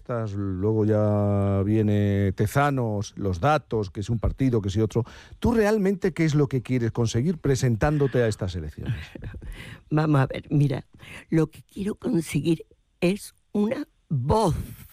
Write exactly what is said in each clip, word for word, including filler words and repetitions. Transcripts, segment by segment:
encuestas, luego ya viene Tezanos, los datos, que es un partido, que es otro. ¿Tú realmente qué es lo que quieres conseguir presentándote a estas elecciones? Vamos a ver, mira, lo que quiero conseguir es una voz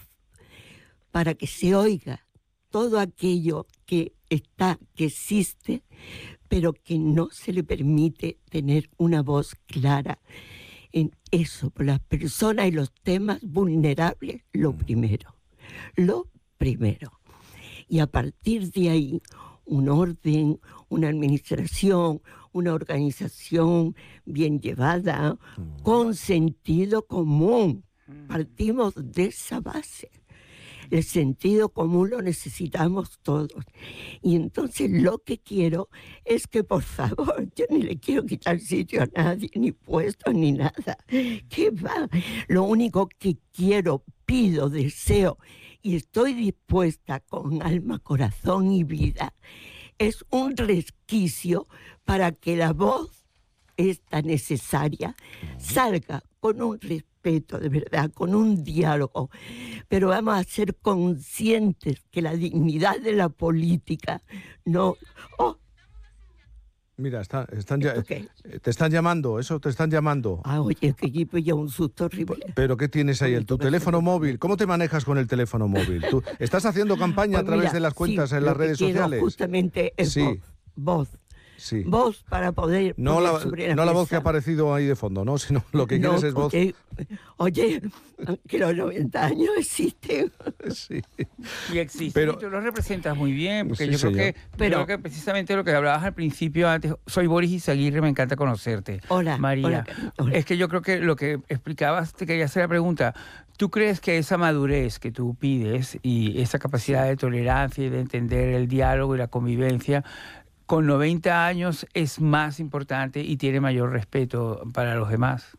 para que se oiga todo aquello que está, que existe, pero que no se le permite tener una voz clara en eso, por las personas y los temas vulnerables, lo primero, lo primero. Y a partir de ahí, un orden, una administración, una organización bien llevada, con sentido común. Partimos de esa base. El sentido común lo necesitamos todos. Y entonces lo que quiero es que, por favor, yo ni le quiero quitar sitio a nadie, ni puestos, ni nada. ¿Qué va? Lo único que quiero, pido, deseo, y estoy dispuesta con alma, corazón y vida, es un resquicio para que la voz, esta necesaria, salga con un respeto, de verdad, con un diálogo. Pero vamos a ser conscientes que la dignidad de la política no... Oh, Mira, está, están ya, qué? te están llamando, eso te están llamando. Ah, oye, que aquí pues ya un susto horrible. ¿Pero qué tienes ahí? ¿El, ¿Tu teléfono móvil? ¿Cómo te manejas con el teléfono móvil? ¿Tú estás haciendo campaña Pues a través mira, de las cuentas sí, en lo las que redes quiero sociales? Justamente es Sí. voz. Voz. Sí. Voz para poder... No, la, sobre la, no la voz que ha mesa. aparecido ahí de fondo, ¿no? Sino lo que No, quieres es voz. oye, oye, que los noventa años existen. Sí. Y existe, Pero- y tú lo representas muy bien, porque Sí, yo, creo señor. que, Pero- creo que precisamente lo que hablabas al principio antes, soy Boris Izaguirre, me encanta conocerte. Hola, María. hola, hola. Es que yo creo que lo que explicabas, te quería hacer la pregunta, ¿tú crees que esa madurez que tú pides y esa capacidad de tolerancia y de entender el diálogo y la convivencia, con noventa años es más importante y tiene mayor respeto para los demás?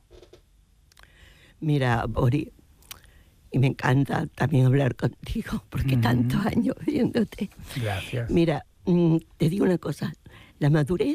Mira, Boris, y me encanta también hablar contigo, porque Ujú. tantos años viéndote. Gracias. Mira, mm, te digo una cosa, la madurez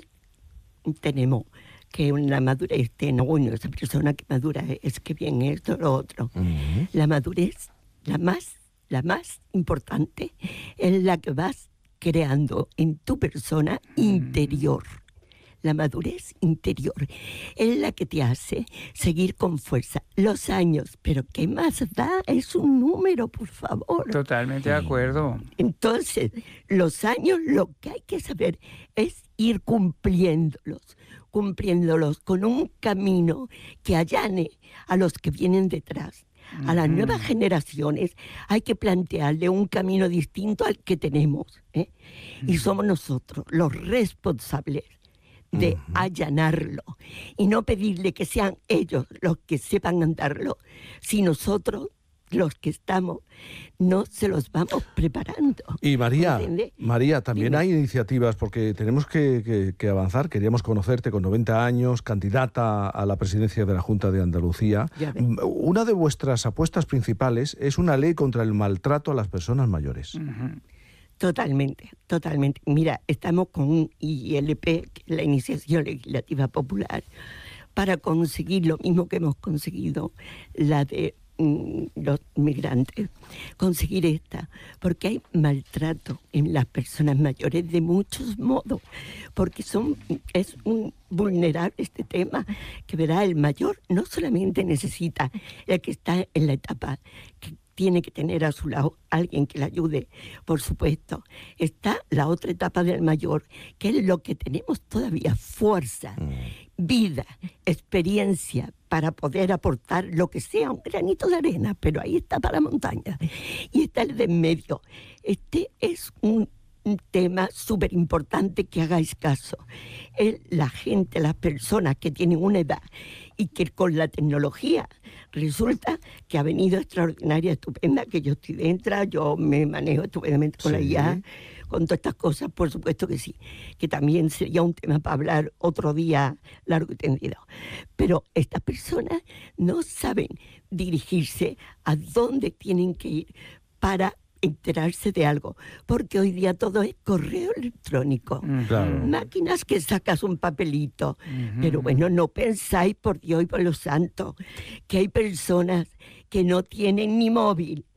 tenemos que la madurez de no, bueno, esa persona que madura es que bien esto, lo otro. Ujú. La madurez, la más, la más importante, es la que vas creando en tu persona interior. La madurez interior es la que te hace seguir con fuerza. Los años, pero ¿qué más da? Es un número, por favor. Totalmente de acuerdo. Entonces, los años lo que hay que saber es ir cumpliéndolos, cumpliéndolos con un camino que allane a los que vienen detrás. A las Ujú. nuevas generaciones hay que plantearle un camino distinto al que tenemos, ¿eh? Y somos nosotros los responsables de allanarlo y no pedirle que sean ellos los que sepan andarlo, si nosotros, los que estamos, no se los vamos preparando. Y María, ¿Entiende? María, también Dime. hay iniciativas, porque tenemos que, que- que avanzar. Queríamos conocerte con noventa años, candidata a la presidencia de la Junta de Andalucía. Ya ves. Una de vuestras apuestas principales es una ley contra el maltrato a las personas mayores. Ujú. Totalmente, totalmente. Mira, estamos con un I L P, que es la Iniciativa Legislativa Popular, para conseguir lo mismo que hemos conseguido, la de mm, los migrantes, conseguir esta, porque hay maltrato en las personas mayores de muchos modos, porque son es un vulnerable este tema, que verá, el mayor no solamente necesita el que está en la etapa que tiene que tener a su lado alguien que le ayude, por supuesto. Está la otra etapa del mayor, que es lo que tenemos todavía, fuerza, vida, experiencia, para poder aportar lo que sea, un granito de arena, pero ahí está para la montaña. Y está el de en medio. Este es un un tema súper importante que hagáis caso. Es la gente, las personas que tienen una edad y que con la tecnología resulta que ha venido extraordinaria, estupenda, que yo estoy dentro, yo me manejo estupendamente con Sí. la I A, con todas estas cosas, por supuesto que sí, que también sería un tema para hablar otro día largo y tendido. Pero estas personas no saben dirigirse a dónde tienen que ir para enterarse de algo, porque hoy día todo es correo electrónico. Ujú. Claro. Máquinas que sacas un papelito. Ujú. Pero bueno, no pensáis, por Dios y por los santos, que hay personas que no tienen ni móvil,